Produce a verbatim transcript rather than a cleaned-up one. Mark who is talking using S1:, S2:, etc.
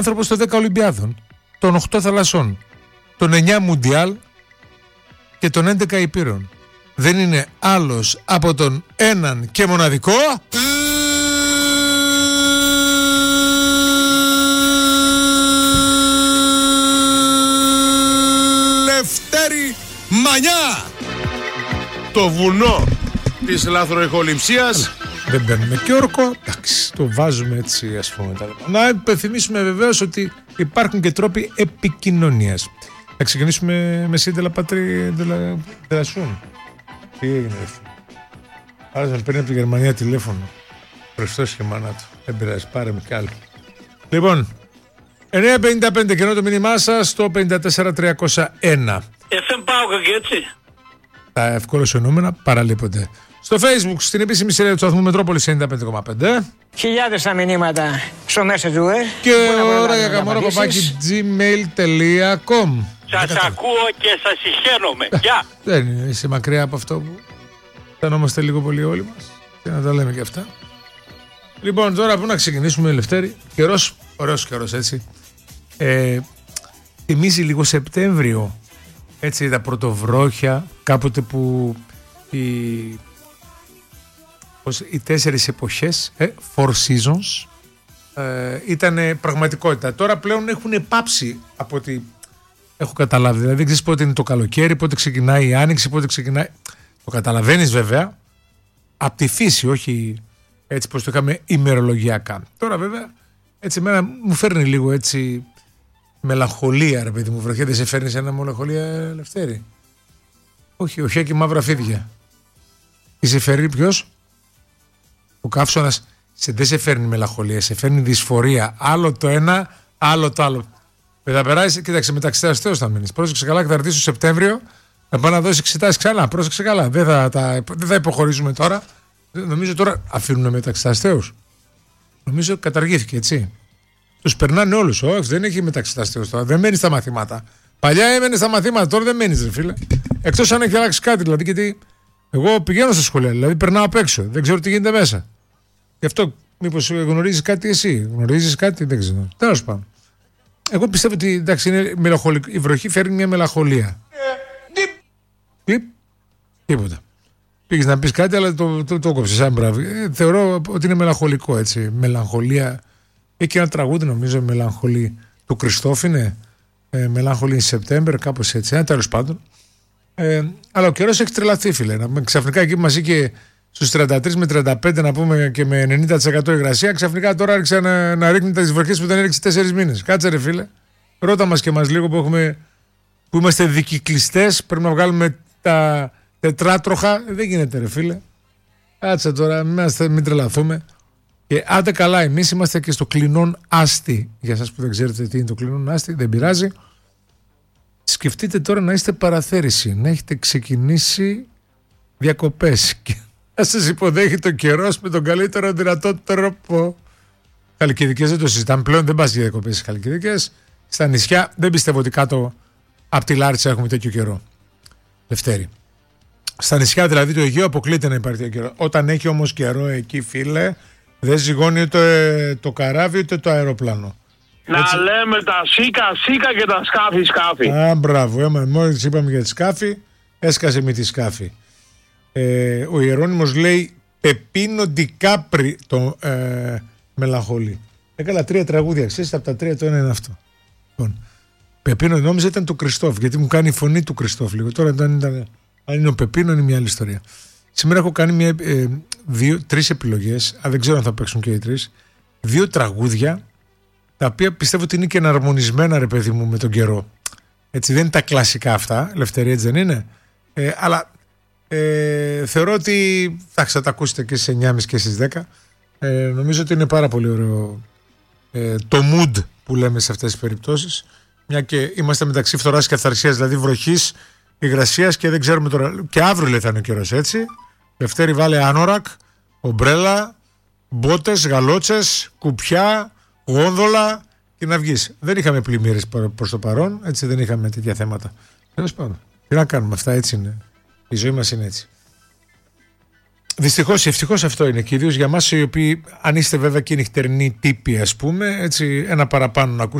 S1: άνθρωπος των δέκα Ολυμπιάδων, των οκτώ θαλασσών, των εννιά Μουντιάλ και των έντεκα Υπήρων. Δεν είναι άλλος από τον έναν και μοναδικό Λευτέρη Μανιά.
S2: Το βουνό της λαθροεχοληψίας.
S1: Δεν παίρνουμε και όρκο, εντάξει, το βάζουμε έτσι, ας πούμε. Να υπενθυμίσουμε βεβαίως ότι υπάρχουν και τρόποι επικοινωνίας. Θα ξεκινήσουμε με σύντελα πατρί Δελασούν. Τι έγινε αυτό? Άρα με παίρνει από τη Γερμανία τηλέφωνο. Χριστός και μάνα του. Δεν πειράζει, πάρε με κι άλλο. Λοιπόν, εννιά πενήντα πέντε κενό το μήνυμά σας στο πενήντα τέσσερα τριακόσια ένα.
S3: εφ εμ Πάοκ και έτσι.
S1: Τα ευκόλως εννοούμενα παραλείπονται. Στο Facebook, στην επίσημη σειρά του σταθμού Μετρόπολης ενενήντα πέντε κόμμα πέντε.
S4: Χιλιάδες τα μηνύματα στο Messenger.
S1: Και ώρα για καμόρα παπάκι gmail τελεία com.
S3: Σας ακούω και σας συγχαίρομαι. Γεια.
S1: Δεν είναι, είσαι μακριά από αυτό που αισθανόμαστε λίγο πολύ όλοι μας. Και να τα λέμε και αυτά. Λοιπόν, τώρα που να ξεκινήσουμε, Λευτέρη. Καιρός, ωραίος καιρός, έτσι. Ε, θυμίζει λίγο Σεπτέμβριο. Έτσι, τα πρωτοβρόχια, κάποτε που οι, πώς, οι τέσσερις εποχές, ε, four seasons, ε, ήταν πραγματικότητα. Τώρα πλέον έχουν πάψει από ό,τι έχω καταλάβει. Δηλαδή δεν ξέρεις πότε είναι το καλοκαίρι, πότε ξεκινάει η άνοιξη, πότε ξεκινάει. Το καταλαβαίνεις βέβαια από τη φύση, όχι έτσι πως το είχαμε ημερολογιακά. Τώρα βέβαια έτσι εμένα μου φέρνει λίγο έτσι μελαγχολία, ρε παιδί μου. Βροχέ, δεν σε φέρνει σε ένα μελαγχολία, Λευτέρη? Όχι, όχι και μαύρα φίδια. Τι σε φέρνει ποιος? Ο καύσωνας. Σε, δεν σε φέρνει μελαγχολία, σε φέρνει δυσφορία. Άλλο το ένα, άλλο το άλλο. Θα περάσει, κοίταξε, μεταξύ αστέως θα μείνεις. Πρόσεξε καλά και θα έρθεις το Σεπτέμβριο να πάει να δώσει εξετάσεις ξανά. Πρόσεξε καλά. Δεν θα, τα, δεν θα υποχωρήσουμε τώρα. Νομίζω τώρα αφήνουν μεταξύ αστέως. Νομίζω καταργήθηκε, έτσι. Τους περνάνε όλους. Όχι, δεν έχει μεταξύ αστέως τώρα. Δεν μένει στα μαθήματα. Παλιά έμενε στα μαθήματα, τώρα δεν μένει, ρε φίλε. Εκτός αν έχει αλλάξει κάτι, δηλαδή, γιατί εγώ πηγαίνω στα σχολεία, δηλαδή περνάω απ' έξω. Δεν ξέρω τι γίνεται μέσα. Γι' αυτό, μήπως γνωρίζεις κάτι εσύ? Γνωρίζεις κάτι? Δεν ξέρω. Τέλος πάντων. Εγώ πιστεύω ότι εντάξει, είναι μελαγχολικό. Η βροχή φέρνει μια μελαγχολία. Τι? Τίποτα. Πήγες να πεις κάτι, αλλά το, το, το κόψες. Σαν μπράβο. Ε, θεωρώ ότι είναι μελαγχολικό, έτσι. Μελαγχολία. Έχει και ένα τραγούδι, νομίζω, μελαγχολή του Κριστόφ είναι. Ε, μελαγχολή Σεπτέμβρη, κάπως έτσι. Ένα τέλος πάντων. Ε, αλλά ο καιρός έχει τρελαθεί, φίλε. Ξαφνικά εκεί που μας είχε στους τριάντα τρία με τριάντα πέντε, να πούμε, και με ενενήντα τοις εκατό υγρασία, ξαφνικά τώρα άρχισε να, να ρίχνει τις βροχές που δεν έριξε τέσσερις μήνες. Κάτσε, ρε φίλε. Ρώτα μας και μας λίγο που, έχουμε, που είμαστε δικυκλιστές. Πρέπει να βγάλουμε τα τετράτροχα. Δεν γίνεται, ρε φίλε. Κάτσε τώρα, μην, μην τρελαθούμε. Και άντε καλά, εμείς είμαστε και στο κλινόν άστι. Για σας που δεν ξέρετε τι είναι το κλινόν άστι, δεν πειράζει. Σκεφτείτε τώρα να είστε παραθέρηση, να έχετε ξεκινήσει διακοπές και να σας υποδέχει το καιρός με τον καλύτερο δυνατό τρόπο. Χαλκιδικές δεν το συζητάμε πλέον, δεν πας για διακοπές στις Χαλκιδικές. Στα νησιά δεν πιστεύω ότι κάτω από τη Λάρισα έχουμε τέτοιο καιρό. Δευτέρη. Στα νησιά δηλαδή το Αιγαίο αποκλείται να υπάρχει τέτοιο καιρό. Όταν έχει όμως καιρό εκεί, φίλε, δεν ζυγώνει ούτε το καράβι ούτε το αεροπλάνο.
S3: Να έτσι λέμε τα σίκα, σίκα και τα σκάφη, σκάφη.
S1: Α, μπράβο. Μόλις είπαμε για τη σκάφη, έσκασε με τη σκάφη. Ε, ο Ιερώνυμος λέει Πεπίνο Ντικάπρι το ε, μελαγχολεί. Έκανα τρία τραγούδια, ξέρεις, από τα τρία το ένα είναι αυτό. Λοιπόν, Πεπίνο νόμιζα ήταν του Κριστόφ, γιατί μου κάνει η φωνή του Κριστόφ λίγο. Τώρα ήταν, ήταν, αν είναι ο Πεπίνο είναι μια άλλη ιστορία. Σήμερα έχω κάνει μια, ε, δύο, τρεις επιλογές, α, δεν ξέρω αν θα παίξουν και οι τρεις, δύο τραγούδια τα οποία πιστεύω ότι είναι και εναρμονισμένα, ρε παιδί μου, με τον καιρό. Έτσι, δεν είναι τα κλασικά αυτά, Ελευθερία, έτσι δεν είναι. Ε, αλλά ε, θεωρώ ότι θα τα ακούσετε και στις εννιά και μισή και στις δέκα. Ε, νομίζω ότι είναι πάρα πολύ ωραίο ε, το mood που λέμε σε αυτές τις περιπτώσεις. Μια και είμαστε μεταξύ φθοράς και αυθαρσίας, δηλαδή βροχής, υγρασίας και δεν ξέρουμε τώρα. Και αύριο λέει θα είναι ο καιρός, έτσι. Δευτέρη βάλε άνορακ, ομπρέλα, μπότες, γαλότσες, κουπιά, γόνδολα και να βγεις. Δεν είχαμε πλημμύρες προς το παρόν, έτσι, δεν είχαμε τέτοια θέματα. Τέλος πάντων, τι να κάνουμε, αυτά έτσι είναι. Η ζωή μας είναι έτσι. Δυστυχώς ή ευτυχώς αυτό είναι. Και ιδίως για εμάς οι οποίοι, αν είστε βέβαια και νυχτερινοί τύποι, ας πούμε, έτσι, ένα παραπάνω να ακούσετε.